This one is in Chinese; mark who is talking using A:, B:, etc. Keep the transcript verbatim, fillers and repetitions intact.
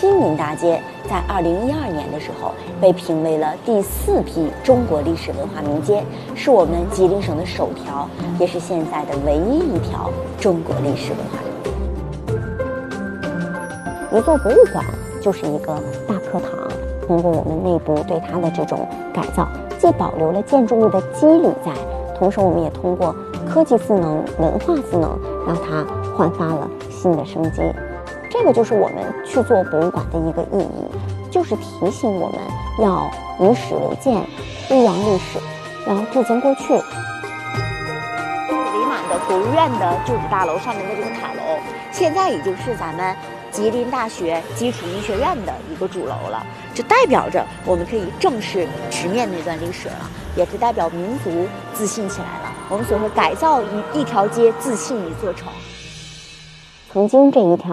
A: 西宁大街在二零一二年的时候被评为了第四批中国历史文化名街，是我们吉林省的首条，也是现在的唯一一条中国历史文化名街。一座博物馆就是一个大课堂，通过我们内部对它的这种改造，既保留了建筑物的肌理在，同时我们也通过科技赋能、文化赋能，让它焕发了新的生机。这个就是我们去做博物馆的一个意义，就是提醒我们要以史为鉴，弘扬历史，要致敬过去。
B: 李满的国务院的旧址大楼上面的这个塔楼，现在已经是咱们吉林大学基础医学院的一个主楼了，这代表着我们可以正式直面那段历史了，也是代表民族自信起来了。我们所说改造一一条街，自信一座城。
A: 曾经这一条